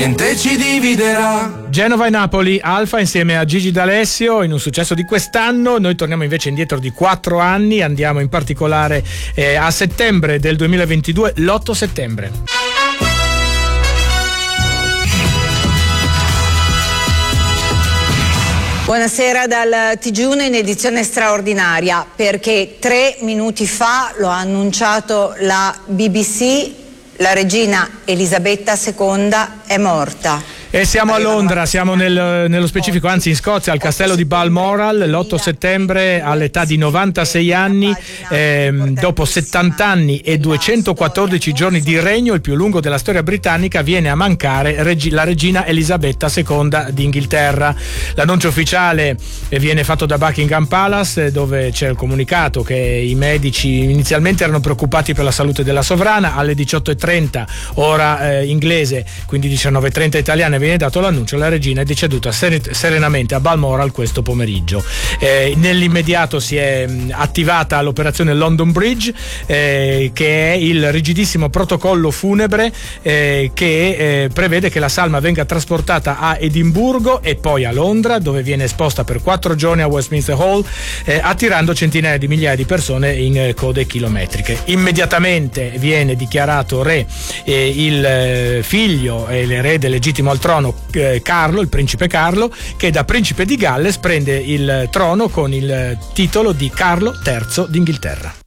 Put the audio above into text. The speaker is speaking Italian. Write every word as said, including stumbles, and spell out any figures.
niente ci dividerà. Genova e Napoli, Alfa insieme a Gigi D'Alessio in un successo di quest'anno. Noi torniamo invece indietro di quattro anni, andiamo in particolare eh, a settembre del duemilaventidue, l'otto settembre. Buonasera dal T G uno in edizione straordinaria, perché tre minuti fa lo ha annunciato la B B C, la regina Elisabetta seconda è morta. E siamo a Londra, siamo nel, nello specifico, anzi in Scozia, al castello di Balmoral, l'otto settembre all'età di novantasei anni, ehm, dopo settanta anni e duecentoquattordici giorni di regno, il più lungo della storia britannica, viene a mancare regi- la regina Elisabetta seconda d'Inghilterra. L'annuncio ufficiale viene fatto da Buckingham Palace, dove c'è il comunicato che i medici inizialmente erano preoccupati per la salute della sovrana. Alle diciotto e trenta ora eh, inglese, quindi diciannove e trenta italiane, viene dato l'annuncio: la regina è deceduta serenamente a Balmoral questo pomeriggio. Eh, nell'immediato si è mh, attivata l'operazione London Bridge, eh, che è il rigidissimo protocollo funebre eh, che eh, prevede che la salma venga trasportata a Edimburgo e poi a Londra, dove viene esposta per quattro giorni a Westminster Hall, eh, attirando centinaia di migliaia di persone in eh, code chilometriche. Immediatamente viene dichiarato re eh, il eh, figlio e l'erede legittimo al trono eh, Carlo, il principe Carlo, che da principe di Galles prende il trono con il titolo di Carlo terzo d'Inghilterra.